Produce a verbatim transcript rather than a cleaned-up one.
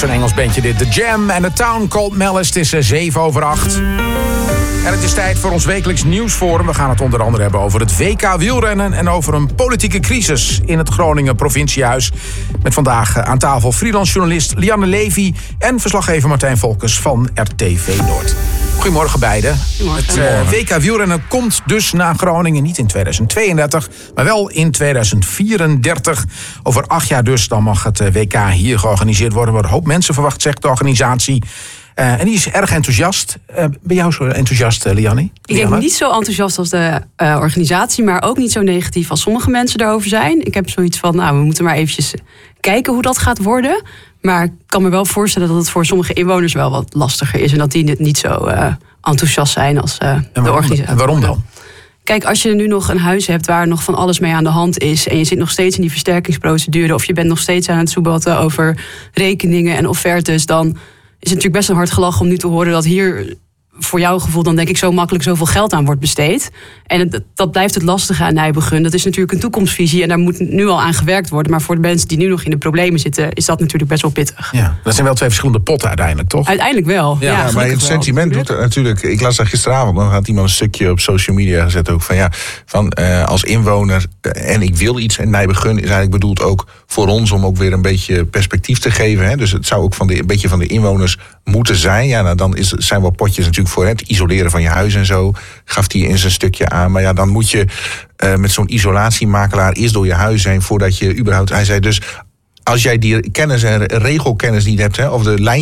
zo'n Engels bandje dit. The Jam en The Town Called Malice. Het is zeven over acht. En het is tijd voor ons wekelijks nieuwsforum. We gaan het onder andere hebben over het W K wielrennen en over een politieke crisis in het Groningen provinciehuis. Met vandaag aan tafel freelance journalist Lianne Levy en verslaggever Martijn Volkers van R T V Noord. Goedemorgen beiden. Het uh, W K wielrennen komt dus naar Groningen, niet in tweeduizend tweeëndertig, maar wel in tweeduizend vierendertig. Over acht jaar dus, dan mag het W K hier georganiseerd worden. Waar een hoop mensen verwacht, zegt de organisatie. Uh, en die is erg enthousiast. Uh, ben jij zo enthousiast, uh, Lianne? Ik denk niet zo enthousiast als de uh, organisatie, maar ook niet zo negatief als sommige mensen daarover zijn. Ik heb zoiets van, nou, we moeten maar eventjes kijken hoe dat gaat worden. Maar ik kan me wel voorstellen dat het voor sommige inwoners wel wat lastiger is. En dat die niet zo uh, enthousiast zijn als uh, en de waarom, organisatie. En waarom dan? Kijk, als je nu nog een huis hebt waar nog van alles mee aan de hand is en je zit nog steeds in die versterkingsprocedure of je bent nog steeds aan het soebatten over rekeningen en offertes, dan is het natuurlijk best een hard gelach om nu te horen dat hier voor jouw gevoel dan denk ik zo makkelijk zoveel geld aan wordt besteed. En dat, dat blijft het lastige aan Nijbegun. Dat is natuurlijk een toekomstvisie en daar moet nu al aan gewerkt worden. Maar voor de mensen die nu nog in de problemen zitten, is dat natuurlijk best wel pittig. Ja, dat zijn wel twee verschillende potten uiteindelijk, toch? Uiteindelijk wel. Ja, ja, maar het sentiment doet het natuurlijk. Ik las dat gisteravond, dan had iemand een stukje op social media gezet ook van ja, van uh, als inwoner uh, en ik wil iets en Nijbegun is eigenlijk bedoeld ook voor ons om ook weer een beetje perspectief te geven. Hè? Dus het zou ook van de, een beetje van de inwoners moeten zijn. Ja, nou, dan is, zijn wel potjes natuurlijk voor het isoleren van je huis en zo. Gaf hij in zijn stukje aan. Maar ja, dan moet je uh, met zo'n isolatiemakelaar eerst door je huis heen voordat je überhaupt. Hij zei dus, als jij die kennis en regelkennis niet hebt, hè, of de lijn